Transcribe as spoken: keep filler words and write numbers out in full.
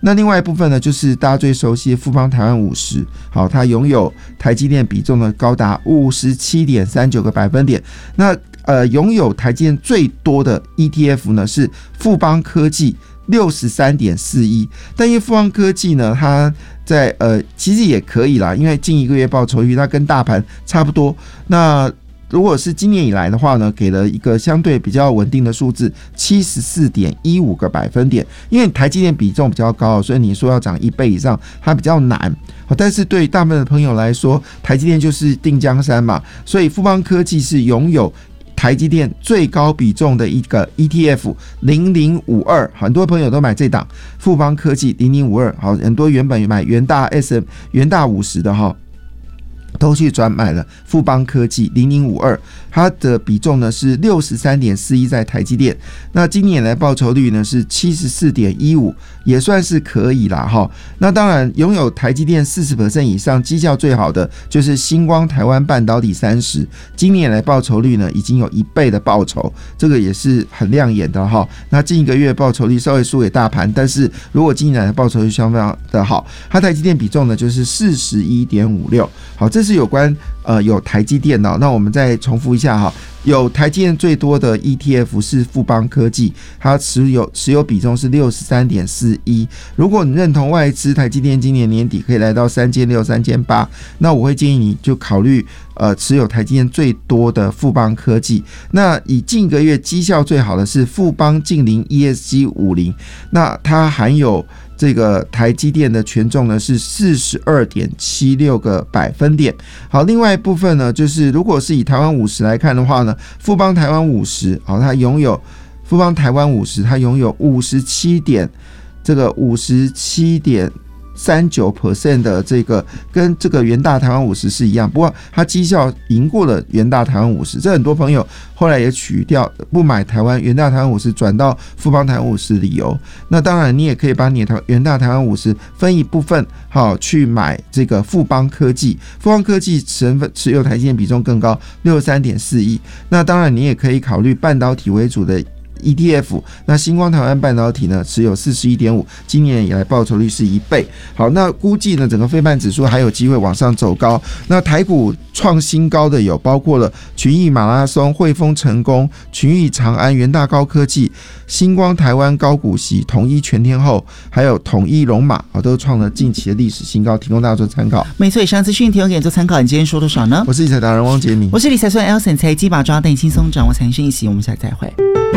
那另外一部分呢，就是大家最熟悉的富邦台湾五十，好，它拥有台积电比重呢高达 五十七点三九 个百分点。那呃，拥有台积电最多的 E T F 呢是富邦科技 六十三点四一， 但因为富邦科技呢，它在呃其实也可以啦，因为近一个月报酬率它跟大盘差不多。那如果是今年以来的话呢，给了一个相对比较稳定的数字 七十四点一五 个百分点。因为台积电比重比较高，所以你说要涨一倍以上它比较难。但是对大部分的朋友来说，台积电就是定江山嘛，所以富邦科技是拥有台积电最高比重的一个 E T F 零零五二， 很多朋友都买这档富邦科技零零五二，好，很多原本买元大 S M 元大五十的哈，都去转买了富邦科技零零五二，它的比重呢是 六十三点四一 在台积电。那今年来报酬率呢是 七十四点一五， 也算是可以啦齁。那当然拥有台积电 百分之四十 以上绩效最好的就是星光台湾半导体三十，今年来报酬率呢已经有一倍的报酬，这个也是很亮眼的齁。那近一个月报酬率稍微输给大盘，但是如果今年来的报酬率相当的好，它台积电比重呢就是 四十一点五六。 好，这是有关呃有台积电的。那我们再重复一下哈，有台积电最多的 E T F 是富邦科技，它持有持有比重是 六十三点四一。如果你认同外资台积电今年年底可以来到三千六百、三千八百，那我会建议你就考虑呃持有台积电最多的富邦科技。那以近一个月绩效最好的是富邦净零 E S G 五十，那它含有这个台积电的权重呢是 四十二点七六 个百分点。好，另外一部分呢，就是如果是以台湾五十来看的话呢，富邦台湾五十，好，它拥有富邦台湾五十，它拥有五十七点这个五十七点三九 percent 的这个跟这个元大台湾五十是一样，不过它绩效赢过了元大台湾五十，这很多朋友后来也取掉不买台湾元大台湾五十转到富邦台湾五十理由。那当然你也可以把你的元大台湾五十分一部分好去买这个富邦科技，富邦科技持有台积电比重更高 六十三点四一。那当然你也可以考虑半导体为主的E T F， 那星光台湾半导体呢持有 四十一点五， 今年以来报酬率是一倍。好，那估计呢整个费半指数还有机会往上走高。那台股创新高的有包括了群益马拉松、汇丰成功、群益长安、元大高科技、星光台湾高股息、统一全天候，还有统一龙马，都创了近期的历史新高，提供大家做参考。 没错，以上资讯提供给你做参考。你今天说多少呢？ 我是理财达人汪杰明， 我是理财算 Elson， 财经把抓带你轻松掌握财经讯息。我们下次再会。